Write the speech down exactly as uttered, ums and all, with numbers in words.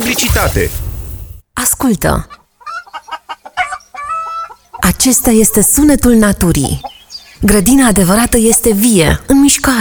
lubricitate. Ascultă! Acesta este sunetul naturii. Grădina adevărată este vie, în mișcare.